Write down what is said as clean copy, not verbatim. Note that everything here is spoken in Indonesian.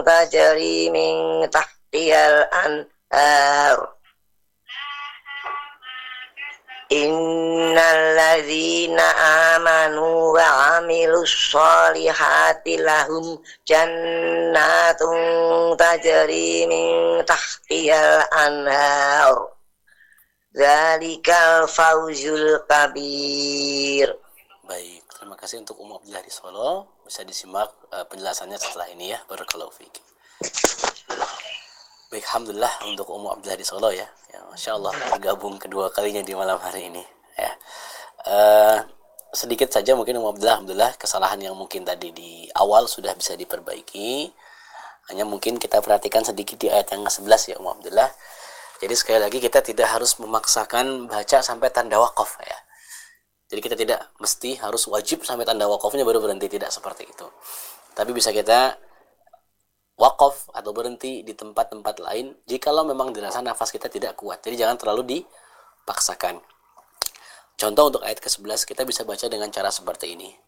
tajri min tahtihal anhar. Innal ladzina amanu wa amilus solihati lahum jannatun tajri min tahtihal anhar. Dzalikal fawzul kabir. Baik, terima kasih untuk Ummu Abdillah di Solo. Bisa disimak penjelasannya setelah ini ya. Barakallahu fiik. Baik, alhamdulillah untuk Ummu Abdillah di Solo ya. Ya, Masya Allah bergabung kedua kalinya di malam hari ini. Ya. Sedikit saja mungkin Ummu Abdillah, alhamdulillah kesalahan yang mungkin tadi di awal sudah bisa diperbaiki. Hanya mungkin kita perhatikan sedikit di ayat yang ke-11 ya Ummu Abdillah. Jadi sekali lagi kita tidak harus memaksakan baca sampai tanda wakaf ya. Jadi kita tidak mesti harus wajib sampai tanda wakafnya baru berhenti, tidak seperti itu. Tapi bisa kita wakaf atau berhenti di tempat-tempat lain jikalau memang dirasa nafas kita tidak kuat. Jadi jangan terlalu dipaksakan. Contoh untuk ayat ke-11 kita bisa baca dengan cara seperti ini.